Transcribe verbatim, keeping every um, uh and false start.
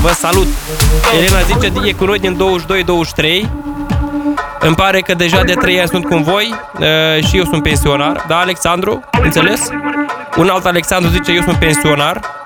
Vă salut! Elena zice, e cu noi din douăzeci și doi douăzeci și trei. Îmi pare că deja de trei ani sunt cu voi și eu sunt pensionar. Da, Alexandru? Înțeles? Un alt Alexandru zice, eu sunt pensionar.